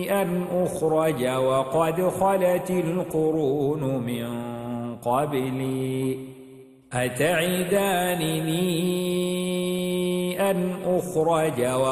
أن أخرج وقد خلت القرون من قبلي أتعدانني أن أخرج